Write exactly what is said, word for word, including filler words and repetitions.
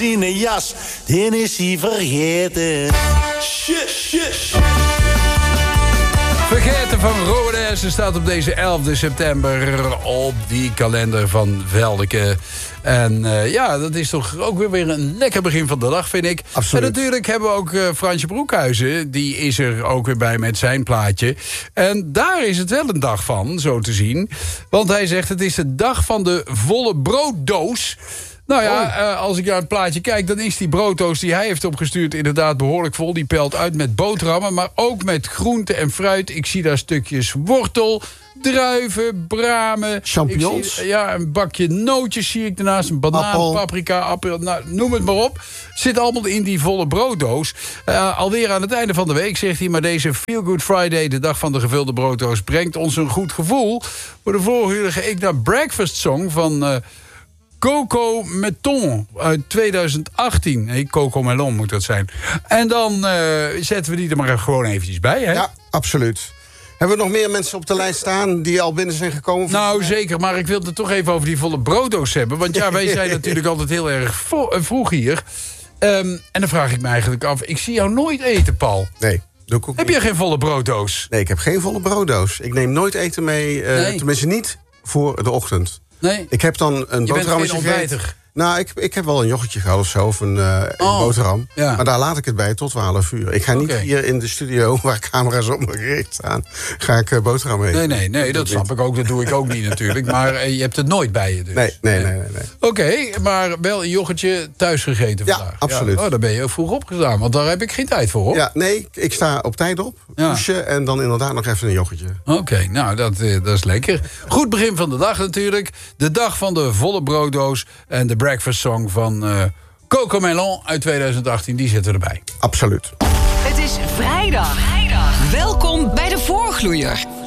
Die jas, die is hij vergeten. Shit, shit, shit. Vergeten van Rodes staat op deze elfde september op die kalender van Veldeke. En uh, ja, dat is toch ook weer, weer een lekker begin van de dag, vind ik. Absoluut. En natuurlijk hebben we ook uh, Fransje Broekhuizen. Die is er ook weer bij met zijn plaatje. En daar is het wel een dag van, zo te zien. Want hij zegt, het is de dag van de volle brooddoos. Nou ja, oh. uh, als ik naar het plaatje kijk, dan is die brooddoos die hij heeft opgestuurd inderdaad behoorlijk vol. Die pelt uit met boterhammen, maar ook met groente en fruit. Ik zie daar stukjes wortel, druiven, bramen. Champignons. Zie, ja, een bakje nootjes zie ik daarnaast. Een banaan, appel. paprika, appel, nou, noem het maar op. Zit allemaal in die volle brooddoos. Uh, alweer aan het einde van de week zegt hij, maar deze Feel Good Friday, de dag van de gevulde brooddoos, brengt ons een goed gevoel. Voor de vorige ga ik naar Breakfast Song van... Uh, Coco Meton uit tweeduizend achttien. Nee, Coco Melon moet dat zijn. En dan uh, zetten we die er maar gewoon eventjes bij, hè? Ja, absoluut. Hebben we nog meer mensen op de lijst staan die al binnen zijn gekomen? Nou, zeker. Maar ik wilde het toch even over die volle brooddoos hebben. Want ja, wij zijn natuurlijk altijd heel erg vroeg hier. Um, en dan vraag ik me eigenlijk af, ik zie jou nooit eten, Paul. Nee. Doe ik ook heb niet. je geen volle brooddoos? Nee, ik heb geen volle brooddoos. Ik neem nooit eten mee, uh, nee. tenminste niet voor de ochtend. Nee. Ik heb dan een boterhammetje gegeten. Nou, ik, ik heb wel een yoghurtje gehad of zo, of een, uh, oh, een boterham. Ja. Maar daar laat ik het bij tot twaalf uur. Ik ga niet okay. hier in de studio, waar camera's op me gericht staan, ga ik uh, boterham eten. Nee, nee, nee, dat, dat snap niet. ik ook. Dat doe ik ook niet natuurlijk. Maar uh, je hebt het nooit bij je dus. Nee, nee, nee. nee, nee. Oké, okay, maar wel een yoghurtje thuis gegeten ja, vandaag. Absoluut. Ja, oh, dan ben je vroeg opgestaan, want daar heb ik geen tijd voor, hoor. Ja, nee, ik sta op tijd op, ja. douchen en dan inderdaad nog even een yoghurtje. Oké, okay, nou, dat, uh, dat is lekker. Goed begin van de dag natuurlijk. De dag van de volle brooddoos en de breakfast song van... van uh, Coco Melon uit tweeduizend achttien, die zitten erbij. Absoluut. Het is vrijdag. vrijdag. Welkom bij de Voorgloeier.